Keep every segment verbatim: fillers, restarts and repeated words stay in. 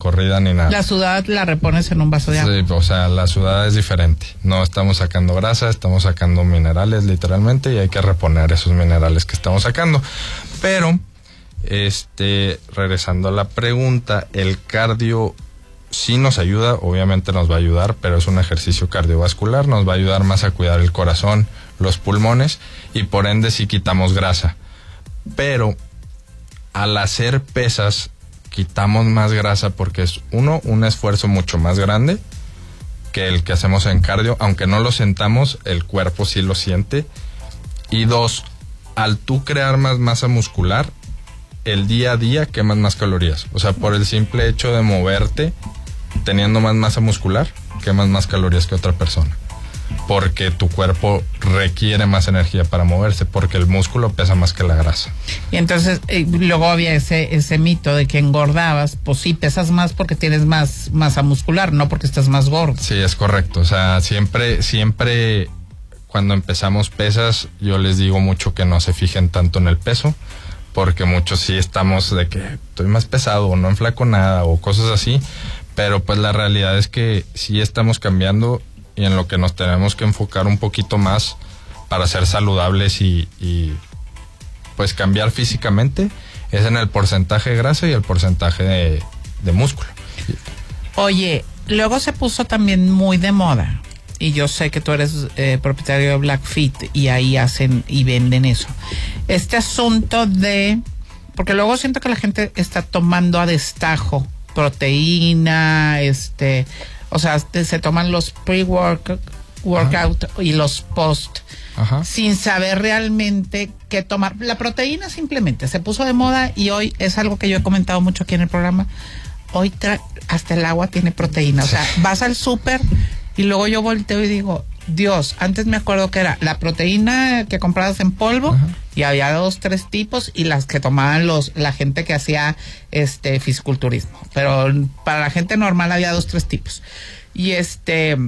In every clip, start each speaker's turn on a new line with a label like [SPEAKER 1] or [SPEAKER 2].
[SPEAKER 1] corrida ni nada.
[SPEAKER 2] La sudada la repones en un vaso de agua.
[SPEAKER 1] Sí, o sea, la sudada es diferente. No estamos sacando grasa, estamos sacando minerales literalmente y hay que reponer esos minerales que estamos sacando. Pero, este, regresando a la pregunta, el cardio sí nos ayuda, obviamente nos va a ayudar, pero es un ejercicio cardiovascular, nos va a ayudar más a cuidar el corazón, los pulmones y por ende sí quitamos grasa. Pero al hacer pesas quitamos más grasa porque es uno, un esfuerzo mucho más grande que el que hacemos en cardio, aunque no lo sentamos, el cuerpo sí lo siente. Y dos, al tú crear más masa muscular, el día a día quemas más calorías. O sea, por el simple hecho de moverte, teniendo más masa muscular, quemas más calorías que otra persona. Porque tu cuerpo requiere más energía para moverse, porque el músculo pesa más que la grasa.
[SPEAKER 2] Y entonces, eh, luego había ese, ese mito de que engordabas, pues sí, pesas más porque tienes más masa muscular, no porque estás más gordo.
[SPEAKER 1] Sí, es correcto. O sea, siempre, siempre cuando empezamos pesas, yo les digo mucho que no se fijen tanto en el peso, porque muchos sí estamos de que estoy más pesado o no enflaco nada o cosas así, pero pues la realidad es que sí estamos cambiando y en lo que nos tenemos que enfocar un poquito más para ser saludables y, y pues cambiar físicamente es en el porcentaje de grasa y el porcentaje de, de músculo.
[SPEAKER 2] Oye, luego se puso también muy de moda, y yo sé que tú eres eh, propietario de Black Fit y ahí hacen y venden eso. Este asunto de, porque luego siento que la gente está tomando a destajo proteína, este, o sea, se toman los pre-workout workout y los post. Ajá. Sin saber realmente qué tomar. La proteína simplemente se puso de moda y hoy es algo que yo he comentado mucho aquí en el programa. Hoy tra- hasta el agua tiene proteína. O sea, vas al súper y luego yo volteo y digo, Dios, antes me acuerdo que era la proteína que comprabas en polvo. Ajá. Y había dos, tres tipos y las que tomaban los la gente que hacía este fisiculturismo. Pero para la gente normal había dos, tres tipos. Y este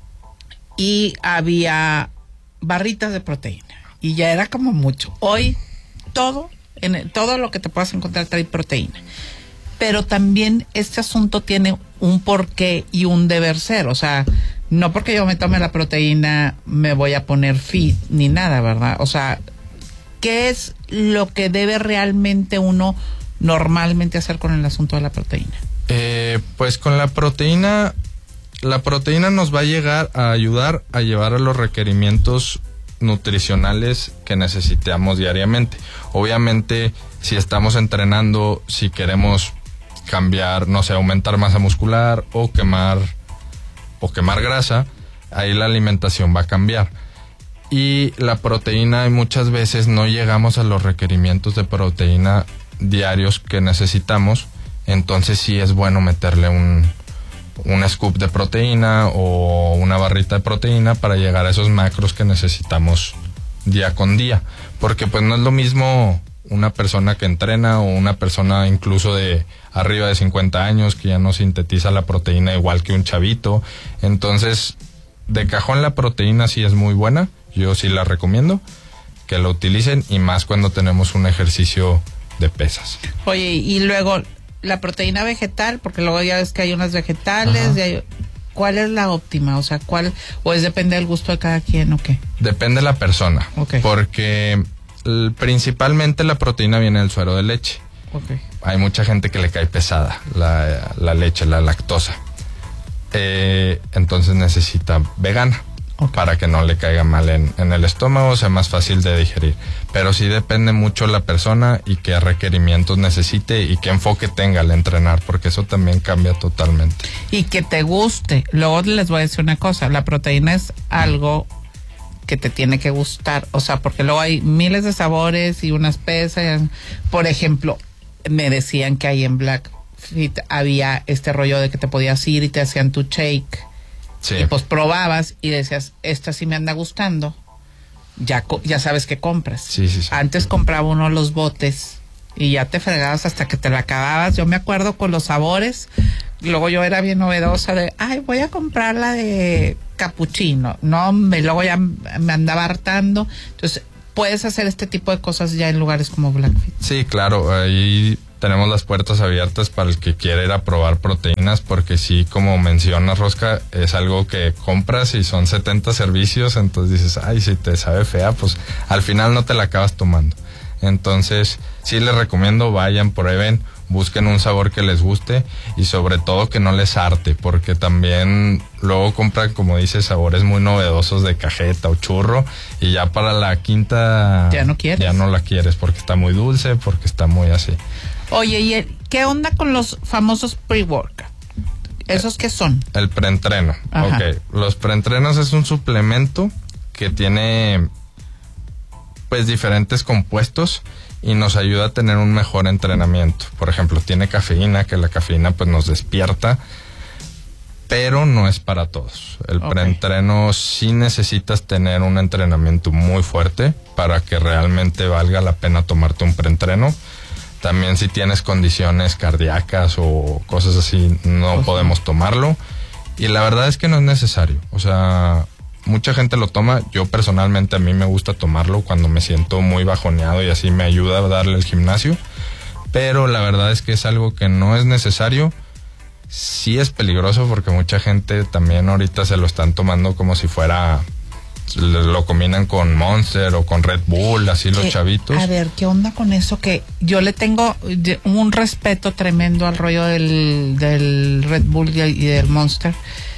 [SPEAKER 2] y había barritas de proteína y ya era como mucho. Hoy todo en el, todo lo que te puedas encontrar trae proteína, pero también este asunto tiene un porqué y un deber ser. O sea, no porque yo me tome la proteína me voy a poner fit ni nada, ¿verdad? O sea, ¿qué es lo que debe realmente uno normalmente hacer con el asunto de la proteína?
[SPEAKER 1] Eh, pues con la proteína La proteína nos va a llegar a ayudar a llevar a los requerimientos nutricionales que necesitamos diariamente. Obviamente, si estamos entrenando, si queremos cambiar, no sé, aumentar masa muscular o quemar o quemar grasa, ahí la alimentación va a cambiar. Y la proteína, muchas veces no llegamos a los requerimientos de proteína diarios que necesitamos, entonces sí es bueno meterle un un scoop de proteína o una barrita de proteína para llegar a esos macros que necesitamos día con día, porque pues no es lo mismo una persona que entrena o una persona incluso de arriba de cincuenta años que ya no sintetiza la proteína igual que un chavito. Entonces, de cajón la proteína sí es muy buena, yo sí la recomiendo que la utilicen, y más cuando tenemos un ejercicio de pesas.
[SPEAKER 2] Oye, y luego la proteína vegetal, porque luego ya ves que hay unas vegetales, y hay, ¿cuál es la óptima? O sea, ¿cuál? ¿O es depende del gusto de cada quien o qué?
[SPEAKER 1] Depende de la persona.
[SPEAKER 2] Okay.
[SPEAKER 1] Porque l- principalmente la proteína viene del suero de leche.
[SPEAKER 2] Okay.
[SPEAKER 1] Hay mucha gente que le cae pesada la, la leche, la lactosa. Eh, entonces necesita vegana. Okay. Para que no le caiga mal en, en el estómago, sea más fácil de digerir. Pero sí depende mucho la persona y qué requerimientos necesite y qué enfoque tenga al entrenar, porque eso también cambia totalmente.
[SPEAKER 2] Y que te guste. Luego les voy a decir una cosa, la proteína es algo que te tiene que gustar, o sea, porque luego hay miles de sabores y unas pesas. Por ejemplo, me decían que ahí en Black Fit había este rollo de que te podías ir y te hacían tu shake. Sí. Y pues probabas y decías, esta sí me anda gustando, ya ya sabes qué compras.
[SPEAKER 1] Sí, sí, sí.
[SPEAKER 2] Antes compraba uno los botes y ya te fregabas hasta que te la acababas. Yo me acuerdo con los sabores, luego yo era bien novedosa de, ay, voy a comprar la de capuchino, no, me, luego ya me andaba hartando. Entonces, puedes hacer este tipo de cosas ya en lugares como Black Fit.
[SPEAKER 1] Sí, claro, ahí tenemos las puertas abiertas para el que quiera ir a probar proteínas, porque sí, como menciona Rosca, es algo que compras y son setenta servicios, entonces dices, ay, si te sabe fea, pues al final no te la acabas tomando. Entonces, sí les recomiendo, vayan, prueben, busquen un sabor que les guste y sobre todo que no les harte, porque también luego compran, como dice, sabores muy novedosos de cajeta o churro y ya para la quinta
[SPEAKER 2] ya no quieres,
[SPEAKER 1] ya no la quieres porque está muy dulce, porque está muy así.
[SPEAKER 2] Oye, ¿y el, qué onda con los famosos pre-workout? ¿Esos qué son? El
[SPEAKER 1] preentreno.
[SPEAKER 2] Ajá.
[SPEAKER 1] Ok, los preentrenos es un suplemento que tiene pues diferentes compuestos y nos ayuda a tener un mejor entrenamiento. Por ejemplo, tiene cafeína, que la cafeína pues nos despierta, pero no es para todos. El okay. preentreno sí necesitas tener un entrenamiento muy fuerte para que realmente valga la pena tomarte un preentreno. También si tienes condiciones cardíacas o cosas así, no okay. podemos tomarlo. Y la verdad es que no es necesario. O sea, mucha gente lo toma. Yo personalmente, a mí me gusta tomarlo cuando me siento muy bajoneado y así me ayuda a darle el gimnasio. Pero la verdad es que es algo que no es necesario. Sí es peligroso porque mucha gente también ahorita se lo están tomando como si fuera... lo combinan con Monster o con Red Bull, así los chavitos.
[SPEAKER 2] A ver, ¿qué onda con eso? Que yo le tengo un respeto tremendo al rollo del, del Red Bull y del Monster,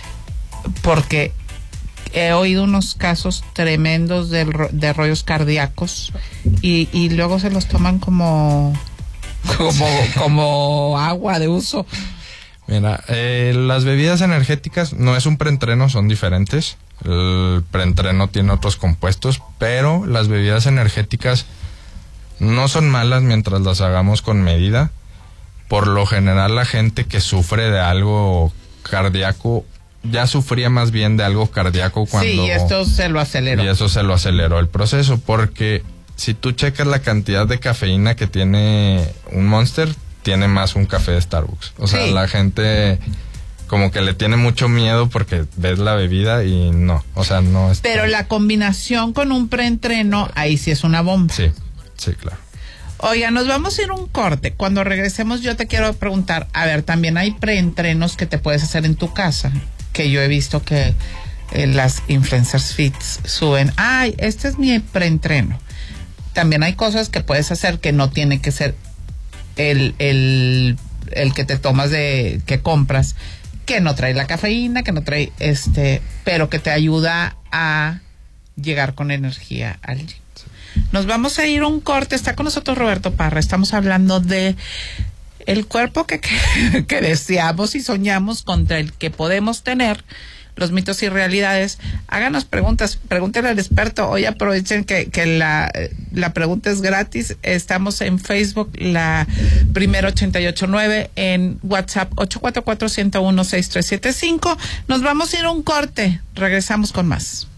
[SPEAKER 2] porque he oído unos casos tremendos de, de rollos cardíacos y, y luego se los toman como, como, como agua de uso.
[SPEAKER 1] Mira, eh, las bebidas energéticas no es un preentreno, son diferentes. El preentreno tiene otros compuestos, pero las bebidas energéticas no son malas mientras las hagamos con medida. Por lo general, la gente que sufre de algo cardíaco ya sufría más bien de algo cardíaco cuando...
[SPEAKER 2] Sí, y esto se lo aceleró.
[SPEAKER 1] Y eso se lo aceleró el proceso, porque si tú checas la cantidad de cafeína que tiene un Monster, tiene más un café de Starbucks. O sea, sí. La gente como que le tiene mucho miedo porque ves la bebida y no, o sea, no es...
[SPEAKER 2] Pero la combinación con un preentreno, ahí sí es una bomba.
[SPEAKER 1] Sí, sí, claro.
[SPEAKER 2] Oiga, nos vamos a ir a un corte. Cuando regresemos yo te quiero preguntar, a ver, también hay preentrenos que te puedes hacer en tu casa, que yo he visto que eh, las influencers fits suben, ay, este es mi preentreno. También hay cosas que puedes hacer que no tiene que ser el, el, el que te tomas de, que compras, que no trae la cafeína, que no trae este, pero que te ayuda a llegar con energía al gym. Nos vamos a ir a un corte. Está con nosotros Roberto Parra. Estamos hablando de el cuerpo que, que, que deseamos y soñamos contra el que podemos tener, los mitos y realidades. Háganos preguntas, pregúntenle al experto. Hoy aprovechen que, que la, la pregunta es gratis. Estamos en Facebook, la Primera ochenta y ocho nueve, en WhatsApp ocho cuatro cuatro, uno cero uno, seis tres siete cinco. Nos vamos a ir a un corte. Regresamos con más.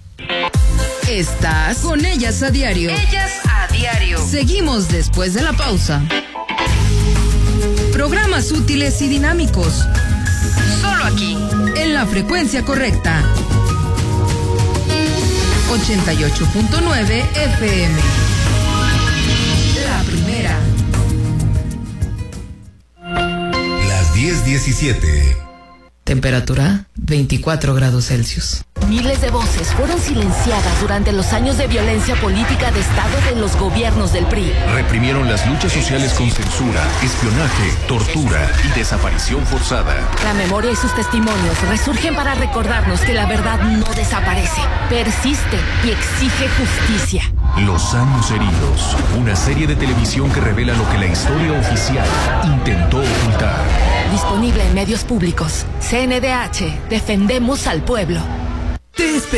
[SPEAKER 3] Estás con Ellas a Diario.
[SPEAKER 4] Ellas a Diario.
[SPEAKER 3] Seguimos después de la pausa. Programas útiles y dinámicos.
[SPEAKER 4] Solo aquí.
[SPEAKER 3] En la frecuencia correcta. ochenta y ocho punto nueve F M. La primera.
[SPEAKER 5] Las diez diecisiete.
[SPEAKER 3] Temperatura veinticuatro grados Celsius.
[SPEAKER 6] Miles de voces fueron silenciadas durante los años de violencia política de Estado de los gobiernos del P R I.
[SPEAKER 5] Reprimieron las luchas sociales con censura, espionaje, tortura y desaparición forzada.
[SPEAKER 6] La memoria y sus testimonios resurgen para recordarnos que la verdad no desaparece, persiste y exige justicia.
[SPEAKER 5] Los años heridos, una serie de televisión que revela lo que la historia oficial intentó ocultar.
[SPEAKER 6] Disponible en medios públicos. C N D H, defendemos al pueblo.
[SPEAKER 3] Te